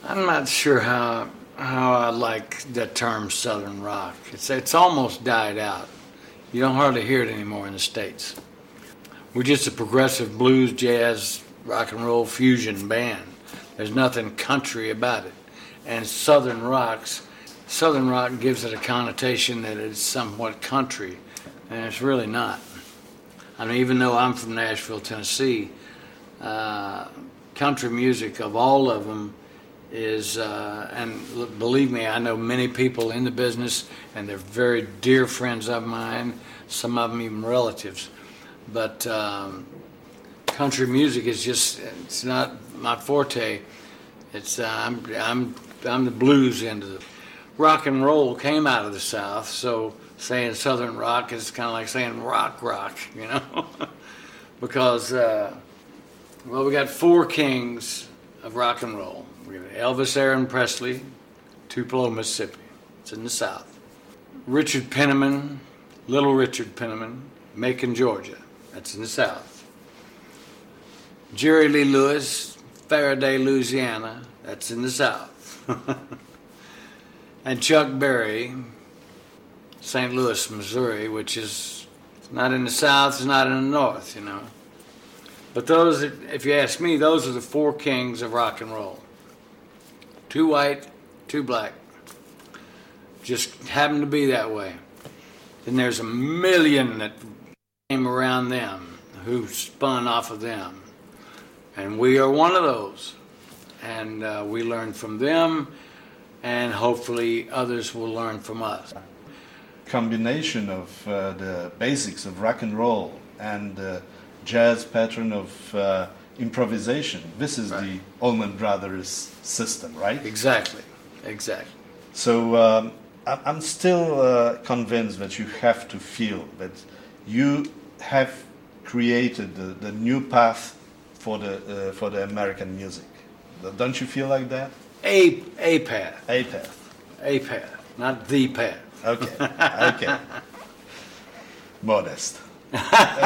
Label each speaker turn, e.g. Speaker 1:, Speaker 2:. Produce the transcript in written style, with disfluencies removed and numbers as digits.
Speaker 1: I'm not sure how I like that term Southern rock. It's almost died out. You don't hardly hear it anymore in the States. We're just a progressive blues, jazz, rock and roll fusion band. There's nothing country about it. And Southern rock gives it a connotation that it's somewhat country, and it's really not. I mean, even though I'm from Nashville, Tennessee, country music of all of them is, and believe me, I know many people in the business, and they're very dear friends of mine, some of them even relatives. But country music is it's not my forte. It's I'm the blues end of it. Rock and roll came out of the South, so saying Southern rock is kind of like saying rock, you know, because we got four kings of rock and roll. We got Elvis Aaron Presley, Tupelo, Mississippi. It's in the South. Richard Penniman, Little Richard Penniman, Macon, Georgia. That's in the South. Jerry Lee Lewis, Faraday, Louisiana. That's in the South. And Chuck Berry, St. Louis, Missouri, which is not in the South, it's not in the North, you know. But those, if you ask me, those are the four kings of rock and roll. Two white, two black. Just happen to be that way. Then there's a million that came around them, who spun off of them. And we are one of those. And we learn from them, and hopefully others will learn from us.
Speaker 2: Combination of the basics of rock and roll and the jazz pattern of improvisation. This is
Speaker 1: right.
Speaker 2: The Allman Brothers system, right?
Speaker 1: Exactly.
Speaker 2: So I'm still convinced that you have to feel that you have created the new path for the American music. Don't you feel like that?
Speaker 1: A path.
Speaker 2: A path.
Speaker 1: A path, not the path.
Speaker 2: Okay. Modest.